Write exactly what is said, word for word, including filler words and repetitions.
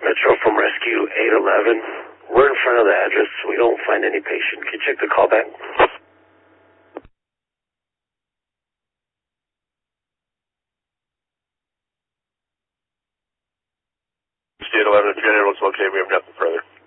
Metro from Rescue eight eleven. We're in front of the address. We don't find any patient. Can you check the callback? eight eleven, if your looks okay, we have nothing further.